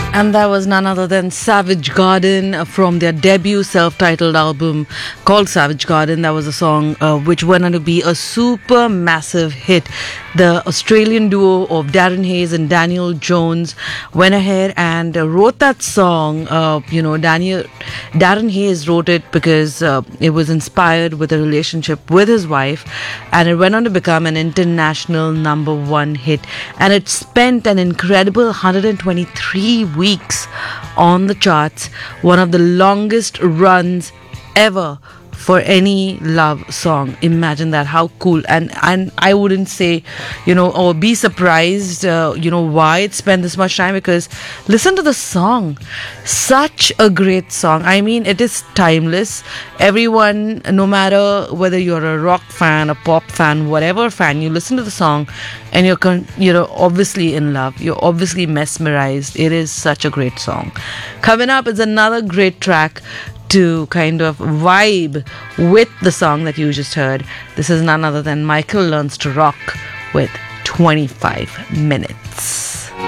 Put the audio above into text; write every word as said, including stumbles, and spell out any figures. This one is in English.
And that was none other than Savage Garden from their debut self-titled album called Savage Garden. That was a song uh, which went on to be a super massive hit. The Australian duo of Darren Hayes and Daniel Jones went ahead and uh, wrote that song. Uh, you know, Daniel, Darren Hayes wrote it because uh, it was inspired with a relationship with his wife, and it went on to become an international number one hit. And it spent an incredible one hundred twenty-three weeks on the charts, one of the longest runs ever for any love song. Imagine that, how cool. And and I wouldn't say, you know, or be surprised, uh, you know, why it spent this much time, because listen to the song. Such a great song. I mean, it is timeless. Everyone, no matter whether you're a rock fan, a pop fan, whatever fan, you listen to the song and you're, con- you know, obviously in love. You're obviously mesmerized. It is such a great song. Coming up is another great track to kind of vibe with the song that you just heard. This is none other than Michael Learns to Rock with twenty-five minutes.